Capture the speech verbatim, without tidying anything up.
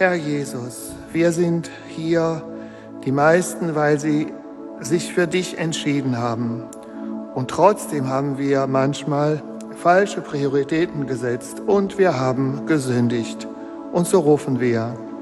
Herr Jesus, wir sind hier, die meisten, weil sie sich für dich entschieden haben. Und trotzdem haben wir manchmal falsche Prioritäten gesetzt und wir haben gesündigt. Und so rufen wir: